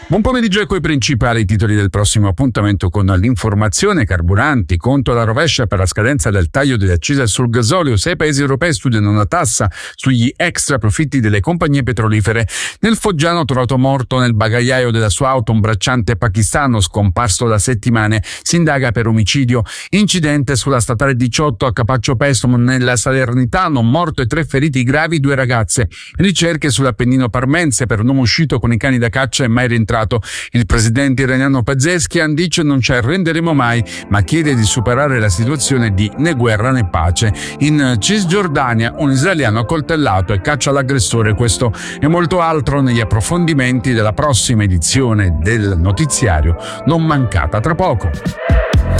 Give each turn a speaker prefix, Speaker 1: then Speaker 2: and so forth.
Speaker 1: Buon pomeriggio e coi principali titoli del prossimo appuntamento con l'informazione. Carburanti, conto alla rovescia per la scadenza del taglio delle accise sul gasolio. 6 paesi europei studiano una tassa sugli extra profitti delle compagnie petrolifere. Nel Foggiano trovato morto nel bagagliaio della sua auto un bracciante pakistano scomparso da settimane. Si indaga per omicidio. Incidente sulla statale 18 a Capaccio Pesto nella Salernitano. Morto e 3 feriti gravi 2 ragazze. Ricerche sull'Appennino parmense per un uomo uscito con i cani da caccia e mai rientrato. Il presidente iraniano Pezeshkian dice non ci arrenderemo mai, ma chiede di superare la situazione di né guerra né pace. In Cisgiordania un israeliano accoltellato e caccia l'aggressore. Questo e molto altro negli approfondimenti della prossima edizione del notiziario, non mancata tra poco.